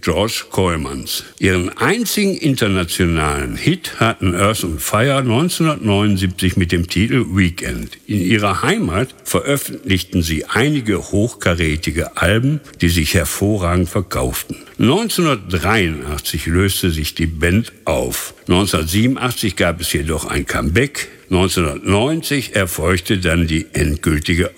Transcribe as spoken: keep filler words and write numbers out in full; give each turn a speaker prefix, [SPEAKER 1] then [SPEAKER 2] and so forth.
[SPEAKER 1] George Kooijmans. Ihren einzigen internationalen Hit hatten Earth and Fire neunzehnhundertneunundsiebzig mit dem Titel Weekend. In ihrer Heimat veröffentlichten sie einige hochkarätige Alben, die sich hervorragend verkauften. neunzehnhundertdreiundachtzig löste sich die Band auf. neunzehnhundertsiebenundachtzig gab es jedoch ein Comeback. neunzehnhundertneunzig erfolgte dann die endgültige